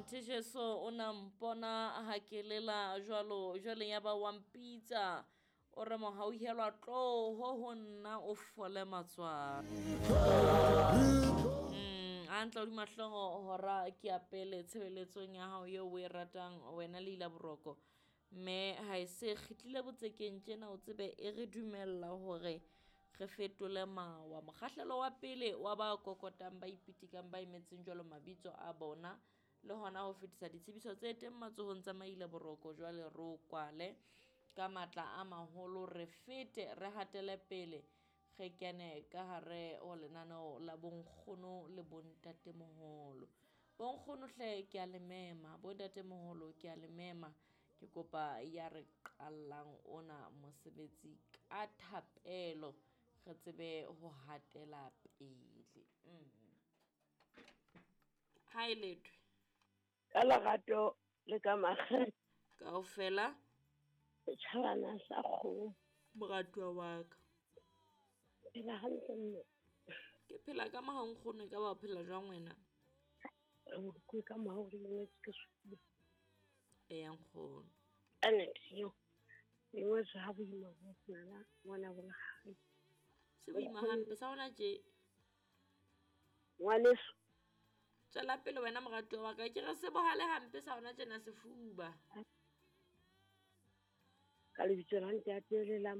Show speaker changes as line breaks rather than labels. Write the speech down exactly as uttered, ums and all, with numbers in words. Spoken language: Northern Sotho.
Nthejeso o na mpona ha ke lela jwalo jwale ya ba wampitsa o re mohauhelwa tloho ho nna o fole matswalo. Mm a ntla di mahlongo hora ke apele tshebeletsong ya hao eo o e ratang wena le ila boroko. Me ha e se khitlile botsekeng tjena o tsebe e re dumella hore re fetole mawa. Mokgahlelo wa pele wa ba kokotang ba ipitikang ba imetseng jwalo mabitso a bona le hona ho fetisa ditsebiso tse teng matsohong tsa maila boroko jwale ro kwale ka matla a maholo re fete re hatele pele re kene ka hare o lenaneo la bonkgono le bontatemoholo. Bonkgono hle ke a le mema, bontatemoholo ke a le mema. Ke kopa ya re qallang ona mosebetsi ka thapelo re tsebe ho hatela pele. Mm ha iletwe
ka lerato le ka makgethe
kaofela
setjhabana sa kgomo
moratwa wa ka
phela hantle mme
ke phela ka mahankgono ka ba phela jwang wena
ke ka mahore le ke se
e yang khono
ane tio dingwe tsa ha boima bo tsena bona bona ha
se boima hampe sa hona je
ngwaneso
tswela pele wena moratwa wa ka ke re se bohale hampe sa hona tjena sefuba
ka lebitso la ntate le la